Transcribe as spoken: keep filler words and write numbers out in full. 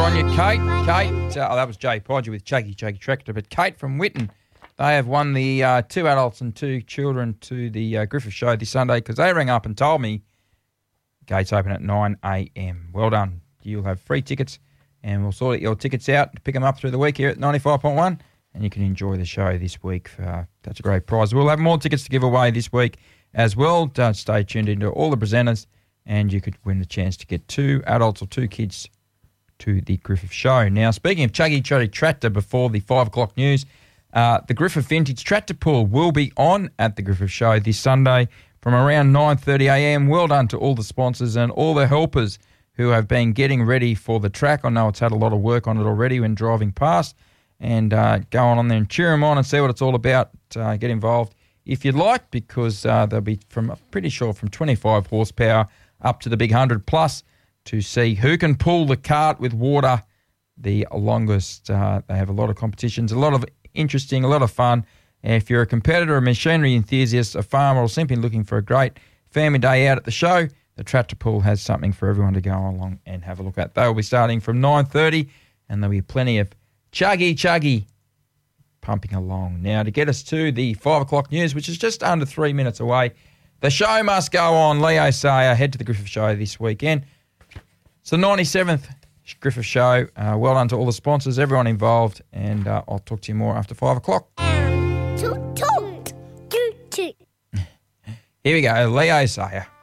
on you, Kate. Kate, uh, oh, that was Jay Podger with Chuggy Chuggy Tractor, but Kate from Whitten, they have won the uh, two adults and two children to the uh, Griffith Show this Sunday because they rang up and told me gates open at nine a.m. Well done. You'll have free tickets and we'll sort your tickets out, pick them up through the week here at ninety-five point one and you can enjoy the show this week. For, uh, that's a great prize. We'll have more tickets to give away this week as well. Don't stay tuned into all the presenters and you could win the chance to get two adults or two kids to the Griffith Show. Now, speaking of Chuggy Chuggy Tractor before the five o'clock news, uh, the Griffith Vintage Tractor Pool will be on at the Griffith Show this Sunday from around nine thirty a.m. Well done to all the sponsors and all the helpers who have been getting ready for the track. I know it's had a lot of work on it already when driving past. And uh, go on there and cheer them on and see what it's all about. Uh, get involved if you'd like, because uh, they'll be from, I'm pretty sure, from twenty-five horsepower up to the big one hundred plus to see who can pull the cart with water the longest. Uh, they have a lot of competitions, a lot of interesting, a lot of fun. If you're a competitor, a machinery enthusiast, a farmer, or simply looking for a great family day out at the show, the Tractor Pool has something for everyone to go along and have a look at. They will be starting from nine thirty and there'll be plenty of Chuggy Chuggy pumping along. Now, to get us to the five o'clock news, which is just under three minutes away, the show must go on. Leo Sayer, head to the Griffith Show this weekend. It's the ninety-seventh Griffith Show. Uh, well done to all the sponsors, everyone involved, and uh, I'll talk to you more after five o'clock. Um, toot, toot, toot, toot. Here we go, Leo Sayer.